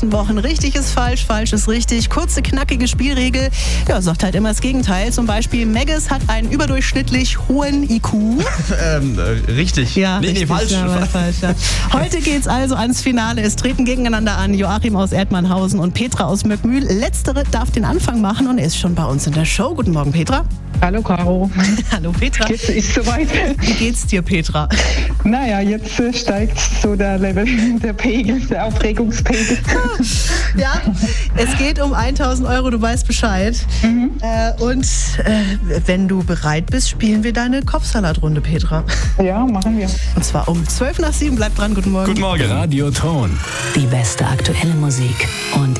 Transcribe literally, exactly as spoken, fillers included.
letzten Wochen. Richtig ist falsch, falsch ist richtig. Kurze, knackige Spielregel. Ja, sagt halt immer das Gegenteil. Zum Beispiel, Maggis hat einen überdurchschnittlich hohen I Q. ähm, äh, richtig. Ja, nee, richtig, nee, falsch. Ja, falsch ja. Heute geht's also ans Finale. Es treten gegeneinander an Joachim aus Erdmannhausen und Petra aus Möckmühl. Letztere darf den Anfang machen und er ist schon bei uns in der Show. Guten Morgen, Petra. Hallo, Caro. Hallo, Petra. Jetzt ist soweit. Wie geht's dir, Petra? Naja, jetzt äh, steigt so der Level, der Pegel, der Aufregungspegel. Ja, es geht um tausend Euro, du weißt Bescheid. Mhm. Äh, und äh, wenn du bereit bist, spielen wir deine Kopfsalatrunde, Petra. Ja, machen wir. Und zwar um zwölf nach sieben. Bleib dran, guten Morgen. Guten Morgen. Radioton. Die beste aktuelle Musik und